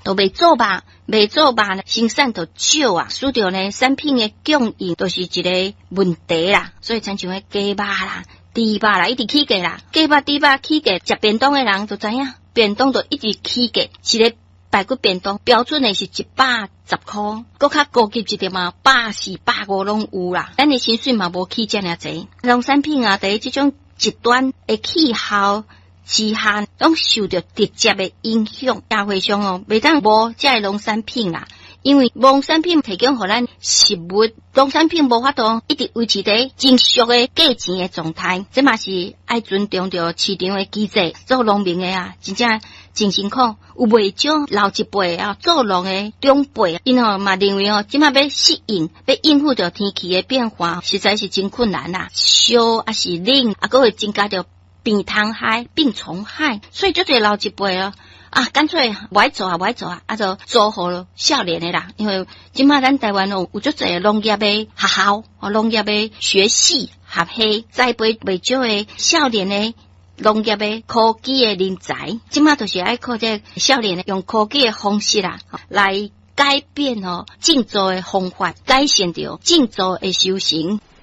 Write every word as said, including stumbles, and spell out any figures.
都袂做吧，袂做吧，生产就少啊，使到呢产品的供应都是一个问题啦。所以亲像个鸡肉啦、猪肉啦，一直起价啦，鸡肉、猪肉起价，食便当的人就知影，便当就一直起价，一个排骨便当标准的是一百十块，搁较高级一点嘛，百四、百五拢有啦。咱的薪水嘛无起这样济，农产品啊，伫这种极端的气候之下，拢受到直接的影响。社会上哦，袂当无这农产品啦，因为农产品提供互咱食物，农产品无法度一直维持在正常的价钱的状态，这嘛是爱尊重着市场的机制。做农民的啊，真正真辛苦，有袂少老一辈啊，做农的长辈，因吼嘛认为哦，即马要适应，要应付着天气的变化，实在是真困难啦。烧啊是冷，啊，搁会增加着病虫害、病虫害，所以就这老一辈哦。啊，干脆不爱做啊，不爱做啊，啊就做好少年的啦。因为今嘛咱台湾哦，有足侪农业的学校，哦，农业的学系、学系栽培袂少的少年的农业的科技的人才。今嘛就是爱靠这少年的用科技的方式啦，来改变哦种植的方法，改善着种植的修行。